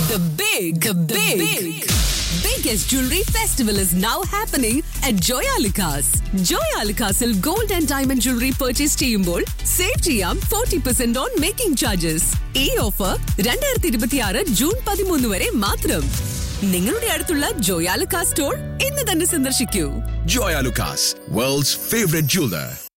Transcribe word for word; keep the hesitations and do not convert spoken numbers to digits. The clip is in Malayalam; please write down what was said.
The big, the big, big, biggest jewelry festival is now happening at Joyalukas. Joyalukasil gold and diamond jewelry purchase ചെയ്യുമ്പോൾ save ചെയ്യാം forty percent on making charges. ഈ ഓഫർ രണ്ടായിരത്തി ഇരുപത്തിയാറ് ജൂൺ പതിമൂന്ന് വരെ മാത്രം. നിങ്ങളുടെ അടുത്തുള്ള ജോയാലുക്കാസ് സ്റ്റോർ ഇന്ന് തന്നെ സന്ദർശിക്കൂ. Joyalukas, world's favorite jeweler.